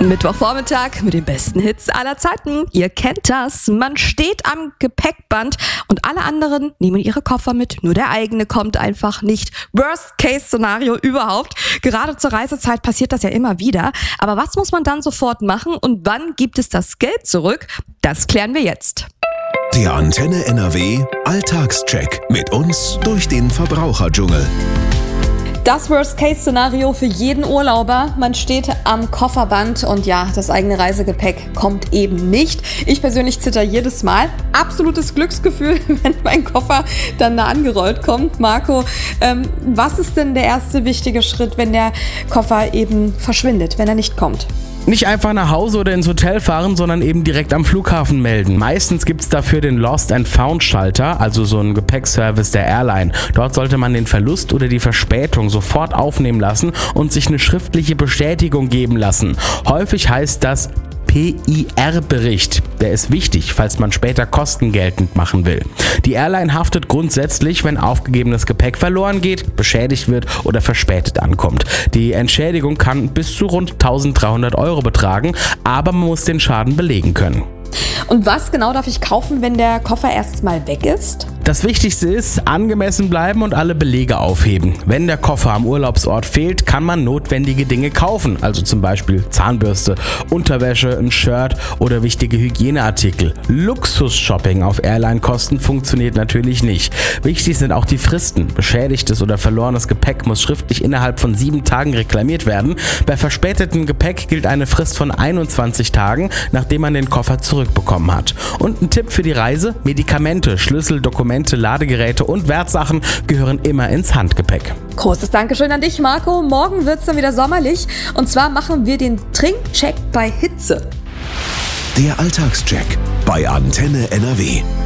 Mittwochvormittag mit den besten Hits aller Zeiten. Ihr kennt das. Man steht am Gepäckband und alle anderen nehmen ihre Koffer mit. Nur der eigene kommt einfach nicht. Worst-Case-Szenario überhaupt. Gerade zur Reisezeit passiert das ja immer wieder. Aber was muss man dann sofort machen und wann gibt es das Geld zurück? Das klären wir jetzt. Der Antenne NRW Alltagscheck mit uns durch den Verbraucherdschungel. Das Worst-Case-Szenario für jeden Urlauber. Man steht am Kofferband und ja, das eigene Reisegepäck kommt eben nicht. Ich persönlich zitter jedes Mal. Absolutes Glücksgefühl, wenn mein Koffer dann da angerollt kommt. Marco, was ist denn der erste wichtige Schritt, wenn der Koffer eben verschwindet, wenn er nicht kommt? Nicht einfach nach Hause oder ins Hotel fahren, sondern eben direkt am Flughafen melden. Meistens gibt's dafür den Lost and Found Schalter, also so einen Gepäckservice der Airline. Dort sollte man den Verlust oder die Verspätung sofort aufnehmen lassen und sich eine schriftliche Bestätigung geben lassen. Häufig heißt das PIR-Bericht. Der ist wichtig, falls man später Kosten geltend machen will. Die Airline haftet grundsätzlich, wenn aufgegebenes Gepäck verloren geht, beschädigt wird oder verspätet ankommt. Die Entschädigung kann bis zu rund 1.300 € betragen, aber man muss den Schaden belegen können. Und was genau darf ich kaufen, wenn der Koffer erst mal weg ist? Das Wichtigste ist, angemessen bleiben und alle Belege aufheben. Wenn der Koffer am Urlaubsort fehlt, kann man notwendige Dinge kaufen, also zum Beispiel Zahnbürste, Unterwäsche, ein Shirt oder wichtige Hygieneartikel. Luxus-Shopping auf Airline-Kosten funktioniert natürlich nicht. Wichtig sind auch die Fristen. Beschädigtes oder verlorenes Gepäck muss schriftlich innerhalb von 7 Tagen reklamiert werden. Bei verspätetem Gepäck gilt eine Frist von 21 Tagen, nachdem man den Koffer zurückbekommen hat. Und ein Tipp für die Reise: Medikamente, Schlüssel, Dokumente, Ladegeräte und Wertsachen gehören immer ins Handgepäck. Großes Dankeschön an dich, Marco. Morgen wird's dann wieder sommerlich. Und zwar machen wir den Trinkcheck bei Hitze. Der Alltagscheck bei Antenne NRW.